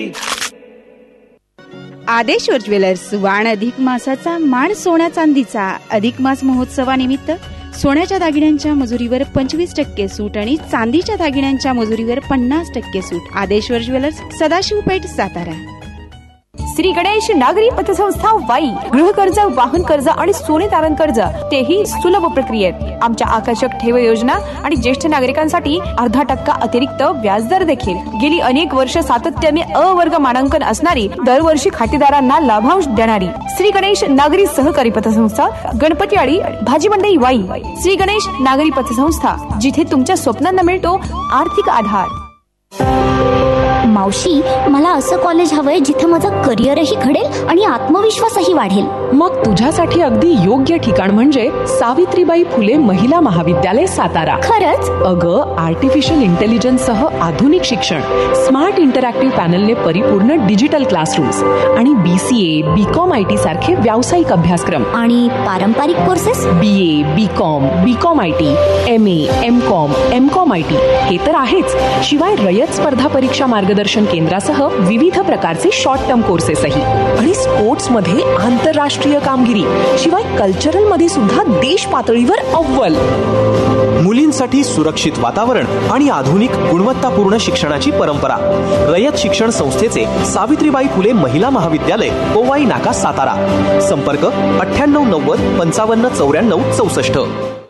Adeshwar jewellers वाण अधिक मासाचा मान सोन्या चांदीचा अधिक मास महोत्सवानिमित्त सोन्याच्या दागिन्यांच्या मजुरीवर 25% सूट आणि चांदीच्या दागिन्यांच्या मजुरीवर 50% सूट. आदेश्वर ज्वेलर्स, सदाशिव पेठ, सातारा. श्री गणेश नागरी पतसंस्था वाई. गृह कर्ज, वाहन कर्ज आणि सोने तारण कर्ज तेही सुलभ प्रक्रियेत. आमच्या आकर्षक ठेव योजना आणि ज्येष्ठ नागरिकांसाठी 0.5% अतिरिक्त व्याजदर देखील. गेली अनेक वर्ष सातत्याने अवर्ग मानांकन असणारी, दरवर्षी खातेदारांना लाभांश देणारी श्री गणेश नागरी सहकारी पतसंस्था, गणपतीवाडी, भाजीमंडई, वाई. श्री गणेश नागरी पतसंस्था, जिथे तुमच्या स्वप्नांना मिळतो आर्थिक आधार. मावशी, मला असं कॉलेज हवंय जिथे माझं करिअरही घडेल आणि आत्मविश्वासही वाढेल. मग तुझ्यासाठी अगदी योग्य ठिकाण म्हणजे सावित्रीबाई फुले महिला महाविद्यालय, सातारा. खरंच? अगं, आर्टिफिशियल इंटेलिजन्स सह आधुनिक शिक्षण, स्मार्ट इंटरॅक्टिव्ह पॅनलने परिपूर्ण डिजिटल क्लासरूम्स आणि BCA, BCom IT सारखे व्यावसायिक अभ्यासक्रम. आणि पारंपरिक courses? BA, BCom, BCom IT, MA, MCom, MCom IT हे तर आहेच. शिवाय रयत स्पर्धा परीक्षा मार्गदर्शन केंद्रासह विविध प्रकारचे शॉर्ट टर्म कोर्सेसही. आणि स्पोर्ट्स मध्ये आंतरराष्ट्रीय कामगिरी, शिवाय कल्चरल मध्ये सुद्धा देश पातळीवर अव्वल. मुलींसाठी सुरक्षित वातावरण आणि आधुनिक गुणवत्तापूर्ण शिक्षणाची परंपरा. रयत शिक्षण संस्थेचे सावित्रीबाई फुले महिला महाविद्यालय, पोवाई नाका, सातारा. संपर्क 9890 55 94 64.